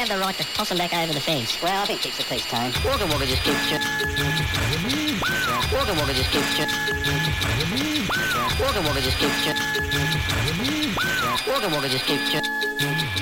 have the right to toss him back over the fence? Well, I think keeps the peace, Tone. Wagga Wagga just keeps Wagga Wagga just keeps Wagga Wagga just keeps Wagga Wagga just keeps